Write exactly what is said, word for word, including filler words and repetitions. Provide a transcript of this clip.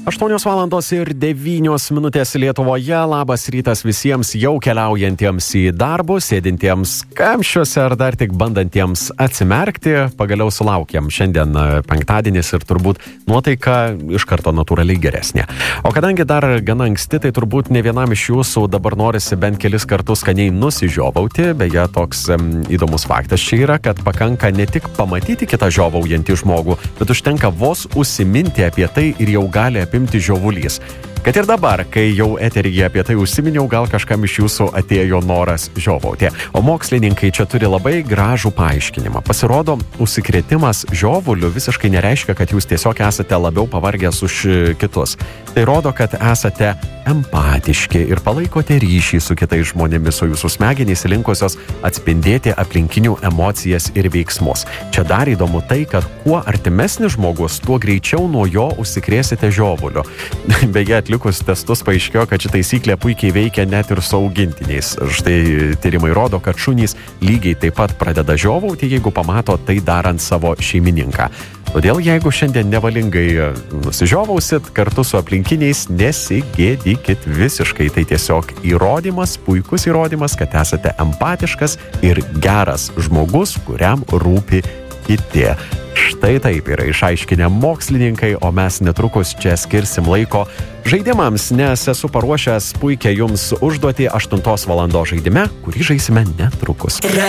aštuonios valandos ir devynios minutės Lietuvoje. Labas rytas visiems jau keliaujantiems į darbus, sėdintiems kamščiuose ar dar tik bandantiems atsimerkti. Pagaliau sulaukėm šiandien penktadienis ir turbūt nuotaika iš karto natūraliai geresnė. O kadangi dar gana anksti, tai turbūt ne vienam iš jūsų dabar norisi bent kelis kartus skaniai nusižiovauti. Beje, toks um, įdomus faktas čia yra, kad pakanka ne tik pamatyti kitą žiovaujantį žmogų, bet užtenka vos užsiminti apie tai ir jau gali apimti žiovulys. Kad ir dabar, kai jau eteryje apie tai užsiminiau, gal kažkam iš jūsų atėjo noras žiovauti. O mokslininkai čia turi labai gražų paaiškinimą. Pasirodo, užsikrėtimas žiovuliu visiškai nereiškia, kad jūs tiesiog esate labiau pavargęs už kitus. Tai rodo, kad esate empatiški ir palaikote ryšį su kitais žmonėmis, o jūsų smegenys linkusios atspindėti aplinkinių emocijas ir veiksmus. Čia dar įdomu tai, kad kuo artimesnis žmogus, tuo greičiau nuo jo užsikrėsite žiovuliu. Beje, atlikus testus paaiškėjo, kad ši taisyklė puikiai veikia net ir su augintiniais. Štai tyrimai rodo, kad šunys lygiai taip pat pradeda žiovauti, jeigu pamato tai darant savo šeimininką. Todėl jeigu šiandien nevalingai nusižiovausit kartu su aplinkiniais, nesigėdykit visiškai. Tai tiesiog įrodymas, puikus įrodymas, kad esate empatiškas ir geras žmogus, kuriam rūpi kiti. Štai taip yra išaiškinę mokslininkai, o mes netrukus čia skirsim laiko žaidimams, nes esu paruošęs puikiai jums užduotį aštuntos valandos žaidime, kurį žaisime netrukus.